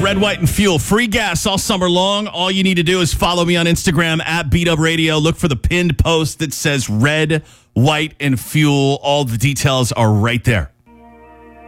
Red, White, and Fuel. Free gas all summer long. All you need to do is follow me on Instagram at BeatUp Radio. Look for the pinned post that says Red, White, and Fuel. All the details are right there.